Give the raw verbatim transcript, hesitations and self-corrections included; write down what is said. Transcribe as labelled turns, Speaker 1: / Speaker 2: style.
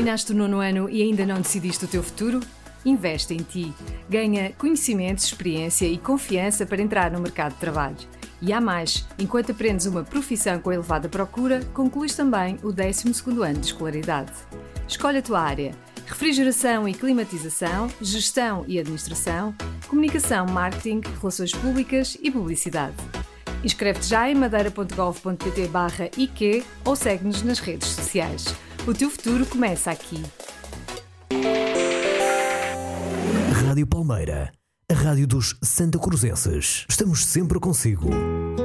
Speaker 1: Terminaste o nono ano e ainda não decidiste o teu futuro? Investe em ti. Ganha conhecimentos, experiência e confiança para entrar no mercado de trabalho. E há mais, enquanto aprendes uma profissão com elevada procura, concluís também o décimo segundo ano de escolaridade. Escolhe a tua área: refrigeração e climatização, gestão e administração, comunicação, marketing, relações públicas e publicidade. Inscreve-te já em madeira.gov.pt barra I Q ou segue-nos nas redes sociais. O teu futuro começa aqui.
Speaker 2: Rádio Palmeira, a rádio dos Santacruzenses. Estamos sempre consigo.